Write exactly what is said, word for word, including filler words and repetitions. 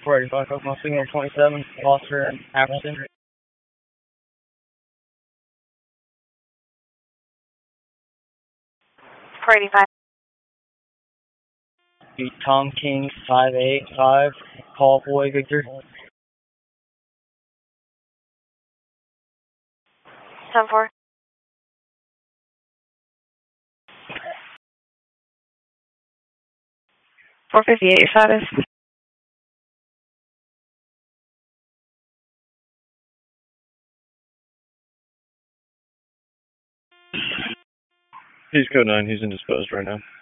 four eighty-five, Oklahoma, Signal twenty-seven, lost for African. four eighty-five. Beat Tom King five eight five, call boy Victor. seven four. four fifty-eight, your status? He's code nine, he's indisposed right now.